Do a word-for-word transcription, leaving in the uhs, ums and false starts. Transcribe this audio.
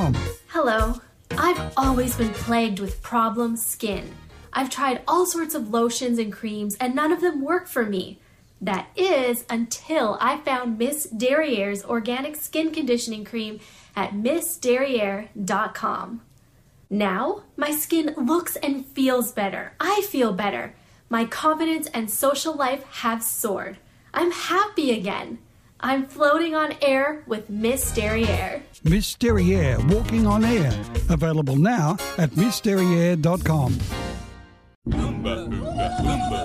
com. Hello. I've always been plagued with problem skin. I've tried all sorts of lotions and creams, and none of them work for me. That is until I found Miss Derriere's organic skin conditioning cream at miss derriere dot com. Now, my skin looks and feels better. I feel better. My confidence and social life have soared. I'm happy again. I'm floating on air with Miss Derriere. Miss Derriere, walking on air. Available now at miss derriere dot com. Boomba, boomba, boomba.